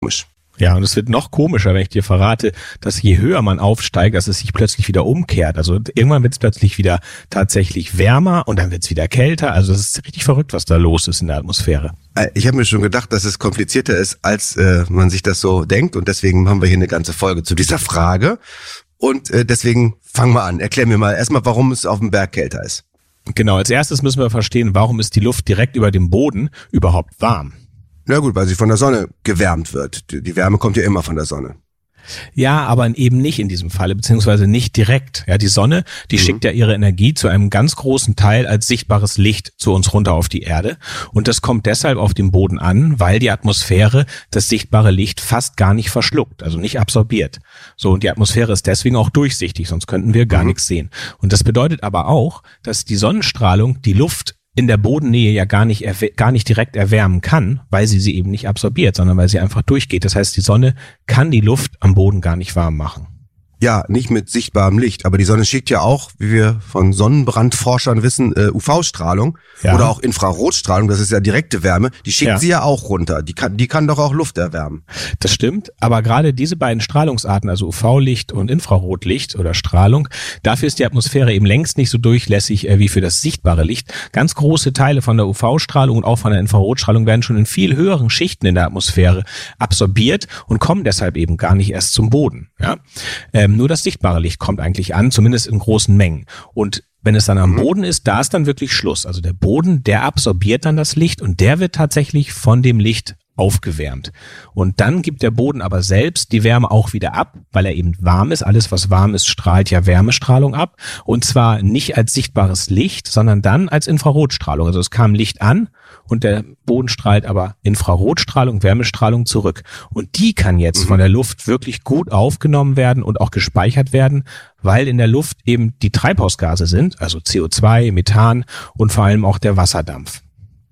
Komisch. Ja, und es wird noch komischer, wenn ich dir verrate, dass je höher man aufsteigt, dass es sich plötzlich wieder umkehrt. Also irgendwann wird es plötzlich wieder tatsächlich wärmer und dann wird es wieder kälter. Also es ist richtig verrückt, was da los ist in der Atmosphäre. Ich habe mir schon gedacht, dass es komplizierter ist, als man sich das so denkt. Und deswegen haben wir hier eine ganze Folge zu dieser Frage. Und deswegen fangen wir an. Erklär mir mal erstmal, warum es auf dem Berg kälter ist. Genau, als erstes müssen wir verstehen, warum ist die Luft direkt über dem Boden überhaupt warm? Na gut, weil sie von der Sonne gewärmt wird. Die Wärme kommt ja immer von der Sonne. Ja, aber eben nicht in diesem Falle, beziehungsweise nicht direkt. Ja, die Sonne, die schickt ja ihre Energie zu einem ganz großen Teil als sichtbares Licht zu uns runter auf die Erde. Und das kommt deshalb auf dem Boden an, weil die Atmosphäre das sichtbare Licht fast gar nicht verschluckt, also nicht absorbiert. So, und die Atmosphäre ist deswegen auch durchsichtig, sonst könnten wir gar nichts sehen. Und das bedeutet aber auch, dass die Sonnenstrahlung die Luft in der Bodennähe ja gar nicht direkt erwärmen kann, weil sie eben nicht absorbiert, sondern weil sie einfach durchgeht. Das heißt, die Sonne kann die Luft am Boden gar nicht warm machen. Ja, nicht mit sichtbarem Licht, aber die Sonne schickt ja auch, wie wir von Sonnenbrandforschern wissen, UV-Strahlung oder auch Infrarotstrahlung, das ist ja direkte Wärme, die schickt sie ja auch runter. Die kann doch auch Luft erwärmen. Das stimmt, aber gerade diese beiden Strahlungsarten, also UV-Licht und Infrarotlicht oder Strahlung, dafür ist die Atmosphäre eben längst nicht so durchlässig wie für das sichtbare Licht. Ganz große Teile von der UV-Strahlung und auch von der Infrarotstrahlung werden schon in viel höheren Schichten in der Atmosphäre absorbiert und kommen deshalb eben gar nicht erst zum Boden. Ja? Nur das sichtbare Licht kommt eigentlich an, zumindest in großen Mengen. Und wenn es dann am Boden ist, da ist dann wirklich Schluss. Also der Boden, der absorbiert dann das Licht und der wird tatsächlich von dem Licht aufgewärmt. Und dann gibt der Boden aber selbst die Wärme auch wieder ab, weil er eben warm ist. Alles, was warm ist, strahlt ja Wärmestrahlung ab. Und zwar nicht als sichtbares Licht, sondern dann als Infrarotstrahlung. Also es kam Licht an und der Boden strahlt aber Infrarotstrahlung, Wärmestrahlung zurück. Und die kann jetzt von der Luft wirklich gut aufgenommen werden und auch gespeichert werden, weil in der Luft eben die Treibhausgase sind, also CO2, Methan und vor allem auch der Wasserdampf.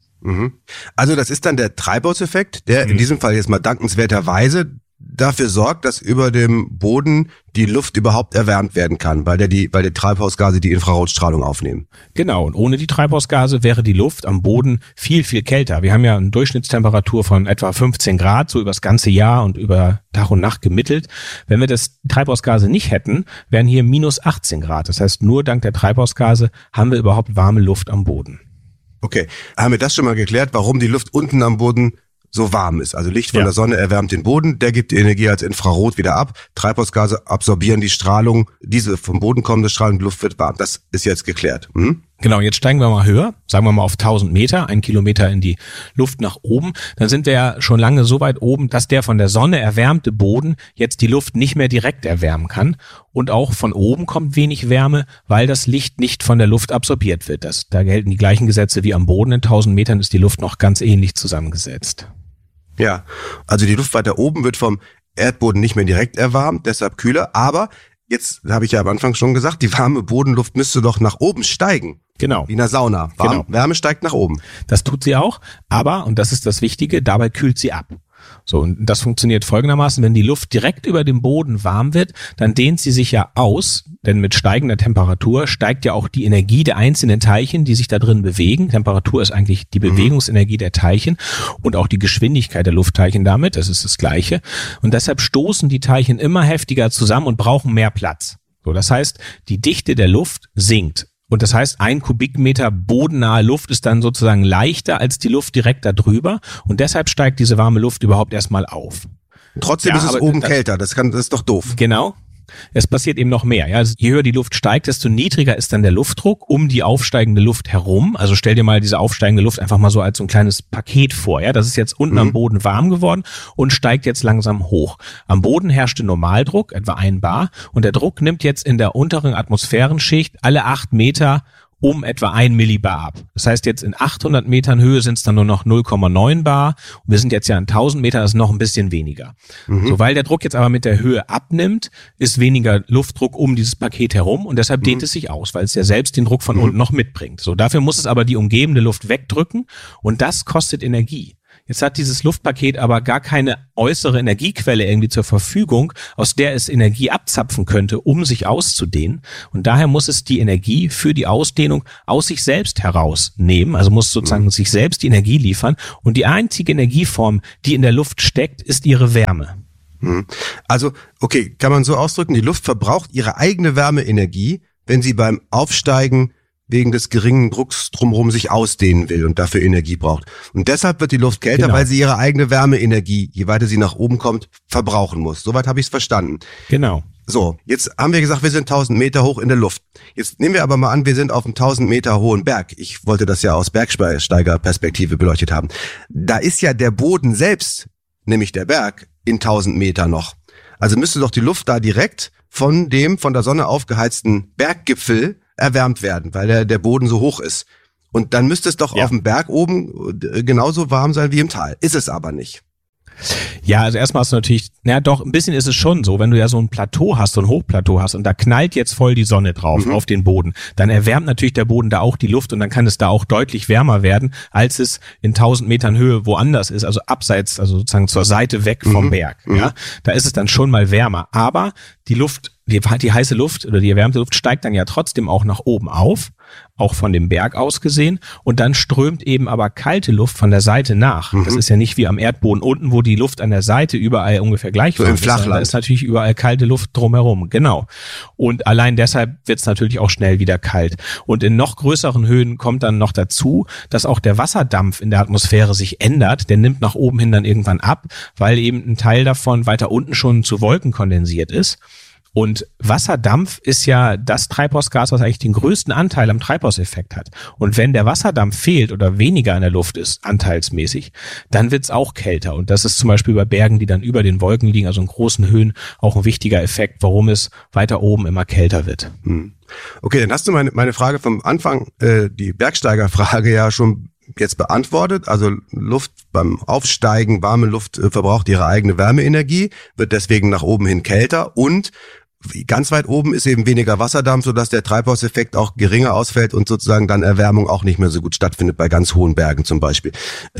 Also das ist dann der Treibhauseffekt, der in diesem Fall jetzt mal dankenswerterweise dafür sorgt, dass über dem Boden die Luft überhaupt erwärmt werden kann, weil die Treibhausgase die Infrarotstrahlung aufnehmen. Genau, und ohne die Treibhausgase wäre die Luft am Boden viel, viel kälter. Wir haben ja eine Durchschnittstemperatur von etwa 15 Grad, so über das ganze Jahr und über Tag und Nacht gemittelt. Wenn wir das Treibhausgase nicht hätten, wären hier minus 18 Grad. Das heißt, nur dank der Treibhausgase haben wir überhaupt warme Luft am Boden. Okay, haben wir das schon mal geklärt, warum die Luft unten am Boden so warm ist? Also Licht von der Sonne erwärmt den Boden, der gibt die Energie als Infrarot wieder ab. Treibhausgase absorbieren die Strahlung, diese vom Boden kommende Strahlung, die Luft wird warm. Das ist jetzt geklärt. Genau, jetzt steigen wir mal höher, sagen wir mal auf 1000 Meter, 1 Kilometer in die Luft nach oben. Dann sind wir ja schon lange so weit oben, dass der von der Sonne erwärmte Boden jetzt die Luft nicht mehr direkt erwärmen kann. Und auch von oben kommt wenig Wärme, weil das Licht nicht von der Luft absorbiert wird. Da gelten die gleichen Gesetze wie am Boden. In 1000 Metern ist die Luft noch ganz ähnlich zusammengesetzt. Ja, also die Luft weiter oben wird vom Erdboden nicht mehr direkt erwärmt, deshalb kühler. Aber jetzt habe ich ja am Anfang schon gesagt, die warme Bodenluft müsste doch nach oben steigen. Genau. Wie in der Sauna. Wärme steigt nach oben. Das tut sie auch, aber, und das ist das Wichtige, dabei kühlt sie ab. So, und das funktioniert folgendermaßen: Wenn die Luft direkt über dem Boden warm wird, dann dehnt sie sich ja aus, denn mit steigender Temperatur steigt ja auch die Energie der einzelnen Teilchen, die sich da drin bewegen. Temperatur ist eigentlich die Bewegungsenergie der Teilchen und auch die Geschwindigkeit der Luftteilchen damit, das ist das Gleiche. Und deshalb stoßen die Teilchen immer heftiger zusammen und brauchen mehr Platz. So, das heißt, die Dichte der Luft sinkt. Und das heißt, 1 Kubikmeter bodennahe Luft ist dann sozusagen leichter als die Luft direkt da drüber. Und deshalb steigt diese warme Luft überhaupt erstmal auf. Trotzdem ist es oben kälter. Das ist doch doof. Genau. Es passiert eben noch mehr. Ja, also je höher die Luft steigt, desto niedriger ist dann der Luftdruck um die aufsteigende Luft herum. Also stell dir mal diese aufsteigende Luft einfach mal so als so ein kleines Paket vor. Ja, das ist jetzt unten am Boden warm geworden und steigt jetzt langsam hoch. Am Boden herrschte Normaldruck, etwa 1 bar, und der Druck nimmt jetzt in der unteren Atmosphärenschicht alle 8 Meter um etwa 1 Millibar ab. Das heißt, jetzt in 800 Metern Höhe sind es dann nur noch 0,9 bar. Und wir sind jetzt ja in 1000 Metern, das ist noch ein bisschen weniger. So, weil der Druck jetzt aber mit der Höhe abnimmt, ist weniger Luftdruck um dieses Paket herum und deshalb dehnt es sich aus, weil es ja selbst den Druck von unten noch mitbringt. So, dafür muss es aber die umgebende Luft wegdrücken und das kostet Energie. Jetzt hat dieses Luftpaket aber gar keine äußere Energiequelle irgendwie zur Verfügung, aus der es Energie abzapfen könnte, um sich auszudehnen. Und daher muss es die Energie für die Ausdehnung aus sich selbst herausnehmen, also muss sozusagen sich selbst die Energie liefern. Und die einzige Energieform, die in der Luft steckt, ist ihre Wärme. Also, okay, kann man so ausdrücken, die Luft verbraucht ihre eigene Wärmeenergie, wenn sie beim Aufsteigen wegen des geringen Drucks drumherum sich ausdehnen will und dafür Energie braucht. Und deshalb wird die Luft kälter, Genau. weil sie ihre eigene Wärmeenergie, je weiter sie nach oben kommt, verbrauchen muss. Soweit habe ich es verstanden. Genau. So, jetzt haben wir gesagt, wir sind 1000 Meter hoch in der Luft. Jetzt nehmen wir aber mal an, wir sind auf einem 1000 Meter hohen Berg. Ich wollte das ja aus Bergsteigerperspektive beleuchtet haben. Da ist ja der Boden selbst, nämlich der Berg, in 1000 Meter noch. Also müsste doch die Luft da direkt von dem von der Sonne aufgeheizten Berggipfel erwärmt werden, weil der Boden so hoch ist. Und dann müsste es doch auf dem Berg oben genauso warm sein wie im Tal. Ist es aber nicht. Ja, also erstmal ist natürlich, doch, ein bisschen ist es schon so, wenn du ja so ein Plateau hast, so ein Hochplateau hast und da knallt jetzt voll die Sonne drauf auf den Boden, dann erwärmt natürlich der Boden da auch die Luft und dann kann es da auch deutlich wärmer werden, als es in 1000 Metern Höhe woanders ist, also abseits, also sozusagen zur Seite weg vom Berg. Ja, da ist es dann schon mal wärmer, aber die Luft, die heiße Luft oder die erwärmte Luft steigt dann ja trotzdem auch nach oben auf, auch von dem Berg aus gesehen, und dann strömt eben aber kalte Luft von der Seite nach. Das ist ja nicht wie am Erdboden unten, wo die Luft an der Seite überall ungefähr gleich so im Flachland. Da ist natürlich überall kalte Luft drumherum, genau. Und allein deshalb wird es natürlich auch schnell wieder kalt. Und in noch größeren Höhen kommt dann noch dazu, dass auch der Wasserdampf in der Atmosphäre sich ändert. Der nimmt nach oben hin dann irgendwann ab, weil eben ein Teil davon weiter unten schon zu Wolken kondensiert ist. Und Wasserdampf ist ja das Treibhausgas, was eigentlich den größten Anteil am Treibhauseffekt hat. Und wenn der Wasserdampf fehlt oder weniger in der Luft ist, anteilsmäßig, dann wird's auch kälter. Und das ist zum Beispiel bei Bergen, die dann über den Wolken liegen, also in großen Höhen, auch ein wichtiger Effekt, warum es weiter oben immer kälter wird. Okay, dann hast du meine Frage vom Anfang, die Bergsteigerfrage ja schon jetzt beantwortet. Also Luft beim Aufsteigen, warme Luft verbraucht ihre eigene Wärmeenergie, wird deswegen nach oben hin kälter und ganz weit oben ist eben weniger Wasserdampf, sodass der Treibhauseffekt auch geringer ausfällt und sozusagen dann Erwärmung auch nicht mehr so gut stattfindet, bei ganz hohen Bergen zum Beispiel.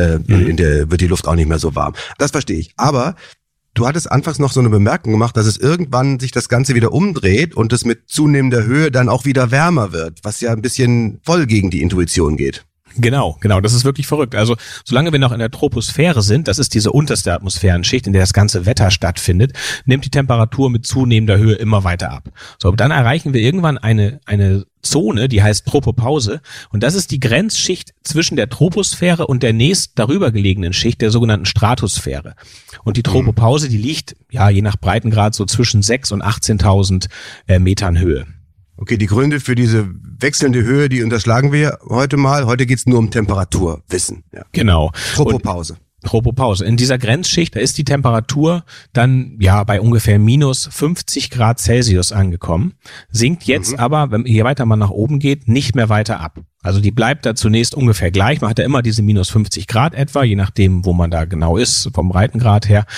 In der wird die Luft auch nicht mehr so warm. Das verstehe ich. Aber du hattest anfangs noch so eine Bemerkung gemacht, dass es irgendwann sich das Ganze wieder umdreht und es mit zunehmender Höhe dann auch wieder wärmer wird, was ja ein bisschen voll gegen die Intuition geht. Genau, das ist wirklich verrückt. Also solange wir noch in der Troposphäre sind, das ist diese unterste Atmosphärenschicht, in der das ganze Wetter stattfindet, nimmt die Temperatur mit zunehmender Höhe immer weiter ab. So, dann erreichen wir irgendwann eine Zone, die heißt Tropopause, und das ist die Grenzschicht zwischen der Troposphäre und der nächst darüber gelegenen Schicht, der sogenannten Stratosphäre. Und die Tropopause, die liegt, ja, je nach Breitengrad so zwischen 6.000 und 18.000 Metern Höhe. Okay, die Gründe für diese wechselnde Höhe, die unterschlagen wir heute mal. Heute geht's nur um Temperaturwissen. Ja. Genau. Tropopause. Tropopause. In dieser Grenzschicht, da ist die Temperatur dann ja bei ungefähr minus 50 Grad Celsius angekommen, sinkt jetzt aber, wenn je weiter man nach oben geht, nicht mehr weiter ab. Also die bleibt da zunächst ungefähr gleich. Man hat ja immer diese minus 50 Grad etwa, je nachdem, wo man da genau ist, vom Breitengrad her.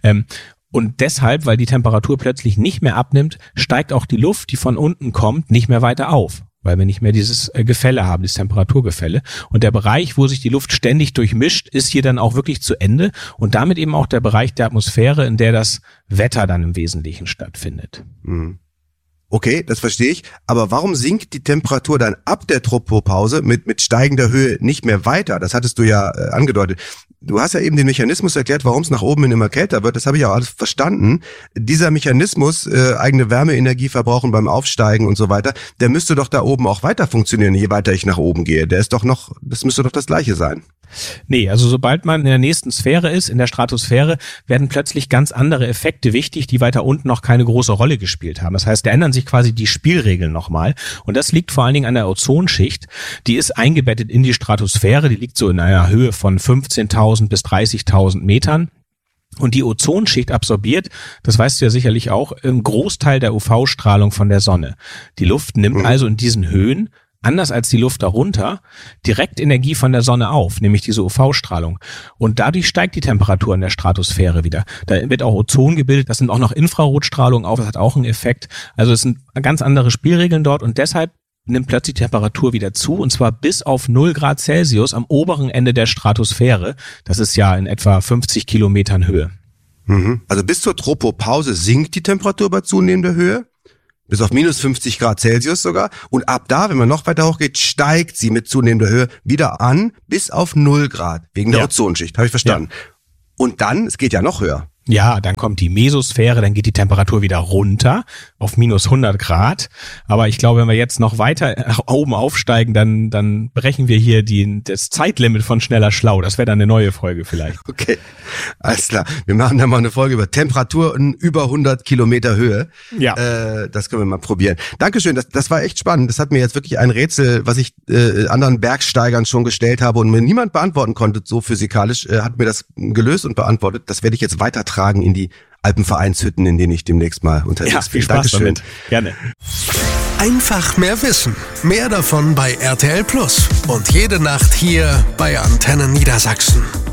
Und deshalb, weil die Temperatur plötzlich nicht mehr abnimmt, steigt auch die Luft, die von unten kommt, nicht mehr weiter auf, weil wir nicht mehr dieses Gefälle haben, dieses Temperaturgefälle. Und der Bereich, wo sich die Luft ständig durchmischt, ist hier dann auch wirklich zu Ende und damit eben auch der Bereich der Atmosphäre, in der das Wetter dann im Wesentlichen stattfindet. Okay, das verstehe ich. Aber warum sinkt die Temperatur dann ab der Tropopause mit steigender Höhe nicht mehr weiter? Das hattest du ja angedeutet. Du hast ja eben den Mechanismus erklärt, warum es nach oben hin immer kälter wird. Das habe ich auch alles verstanden. Dieser Mechanismus, eigene Wärmeenergie verbrauchen beim Aufsteigen und so weiter, der müsste doch da oben auch weiter funktionieren, je weiter ich nach oben gehe. Das müsste doch das Gleiche sein. Nee, also sobald man in der nächsten Sphäre ist, in der Stratosphäre, werden plötzlich ganz andere Effekte wichtig, die weiter unten noch keine große Rolle gespielt haben. Das heißt, da ändern sich quasi die Spielregeln nochmal. Und das liegt vor allen Dingen an der Ozonschicht. Die ist eingebettet in die Stratosphäre. Die liegt so in einer Höhe von 15.000 bis 30.000 Metern. Und die Ozonschicht absorbiert, das weißt du ja sicherlich auch, einen Großteil der UV-Strahlung von der Sonne. Die Luft nimmt also in diesen Höhen, anders als die Luft darunter, direkt Energie von der Sonne auf, nämlich diese UV-Strahlung. Und dadurch steigt die Temperatur in der Stratosphäre wieder. Da wird auch Ozon gebildet, das nimmt auch noch Infrarotstrahlung auf, das hat auch einen Effekt. Also es sind ganz andere Spielregeln dort und deshalb nimmt plötzlich die Temperatur wieder zu, und zwar bis auf 0 Grad Celsius am oberen Ende der Stratosphäre. Das ist ja in etwa 50 Kilometern Höhe. Also bis zur Tropopause sinkt die Temperatur bei zunehmender Höhe, bis auf minus 50 Grad Celsius sogar. Und ab da, wenn man noch weiter hochgeht, steigt sie mit zunehmender Höhe wieder an, bis auf 0 Grad, wegen der Ozonschicht. Habe ich verstanden. Ja. Und dann, es geht ja noch höher. Ja, dann kommt die Mesosphäre, dann geht die Temperatur wieder runter auf minus 100 Grad. Aber ich glaube, wenn wir jetzt noch weiter nach oben aufsteigen, dann brechen wir hier das Zeitlimit von Schneller Schlau. Das wäre dann eine neue Folge vielleicht. Okay, alles klar. Wir machen dann mal eine Folge über Temperaturen über 100 Kilometer Höhe. Ja. Das können wir mal probieren. Dankeschön, das war echt spannend. Das hat mir jetzt wirklich ein Rätsel, was ich anderen Bergsteigern schon gestellt habe und mir niemand beantworten konnte, so physikalisch, hat mir das gelöst und beantwortet. Das werde ich jetzt weiter tragen in die Alpenvereinshütten, in denen ich demnächst mal unterwegs bin. Viel Spaß damit. Gerne. Einfach mehr wissen. Mehr davon bei RTL Plus. Und jede Nacht hier bei Antenne Niedersachsen.